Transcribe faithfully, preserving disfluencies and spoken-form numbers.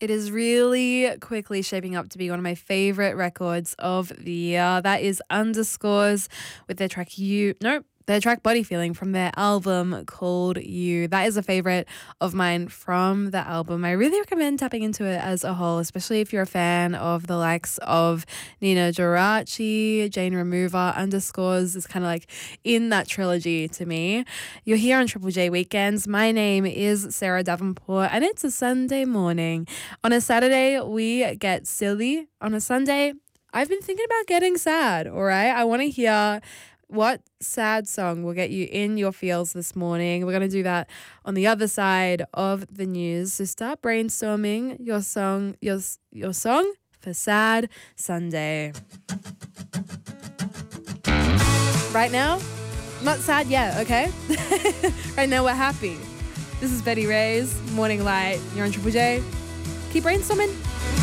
It is really quickly shaping up to be one of my favorite records of the year. That is Underscores with their track You. Nope. Their track Body Feeling from their album called You. That is a favorite of mine from the album. I really recommend tapping into it as a whole, especially if you're a fan of the likes of Nina Geraci, Jane Remover. Underscores is kind of like in that trilogy to me. You're here on Triple J Weekends. My name is Sarah Davenport and it's a Sunday morning. On a Saturday, we get silly. On a Sunday, I've been thinking about getting sad, all right? I want to hear what sad song will get you in your feels this morning. We're going to do that on the other side of the news. So start brainstorming your song, your, your song for Sad Sunday. Right now, not sad yet, okay? Right now, we're happy. This is Betty Ray's Morning Light. You're on Triple J. Keep brainstorming.